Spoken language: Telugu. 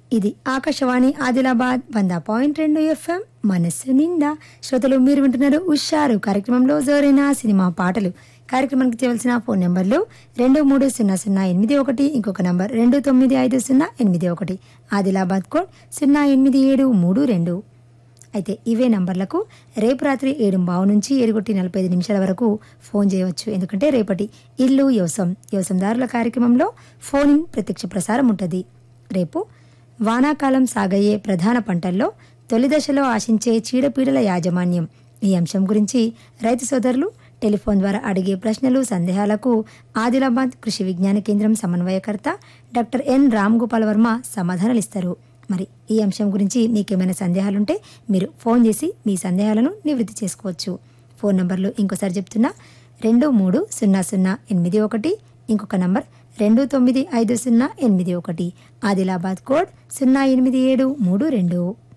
ఇది ఆకాశవాణి ఆదిలాబాద్ 100.2 FM మనస్సు నిండా. శ్రోతలు మీరు వింటున్నారు ఉషారు కార్యక్రమంలో జోరైన సినిమా పాటలు. కార్యక్రమానికి చేయవలసిన ఫోన్ నెంబర్లు 230081, ఇంకొక నంబర్ 295081, ఆదిలాబాద్ కోడ్ 08732. అయితే ఇవే నంబర్లకు రేపు రాత్రి 7:15 నుంచి 7:45 వరకు ఫోన్ చేయవచ్చు. ఎందుకంటే రేపటి ఇల్లు వ్యవసాయదారుల కార్యక్రమంలో ఫోన్ ఇన్ ప్రత్యక్ష ప్రసారం ఉంటుంది. రేపు వానాకాలం సాగయ్యే ప్రధాన పంటల్లో తొలి దశలో ఆశించే చీడపీడల యాజమాన్యం, ఈ అంశం గురించి రైతు సోదరులు టెలిఫోన్ ద్వారా అడిగే ప్రశ్నలు సందేహాలకు ఆదిలాబాద్ కృషి విజ్ఞాన కేంద్రం సమన్వయకర్త డాక్టర్ ఎన్ రామ్ గోపాల్ వర్మ సమాధానాలిస్తారు. మరి ఈ అంశం గురించి మీకేమైనా సందేహాలుంటే మీరు ఫోన్ చేసి మీ సందేహాలను నివృత్తి చేసుకోవచ్చు. ఫోన్ నంబర్లు ఇంకోసారి చెప్తున్నా, 230081, ఇంకొక నంబర్ 295081, ఆదిలాబాద్ కోడ్ 08732.